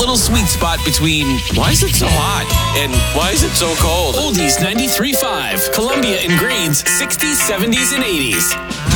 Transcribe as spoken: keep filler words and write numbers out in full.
little sweet spot between why is it so hot and why is it so cold? Oldies ninety-three point five. Columbia in grades sixties, seventies, and eighties.